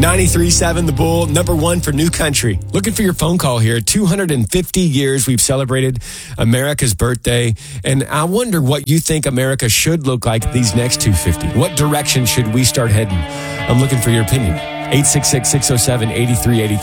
93.7 The Bull, number one for new country. Looking for your phone call here. 250 years we've celebrated America's birthday. And I wonder what you think America should look like these next 250. What direction should we start heading? I'm looking for your opinion. 866-607-8383.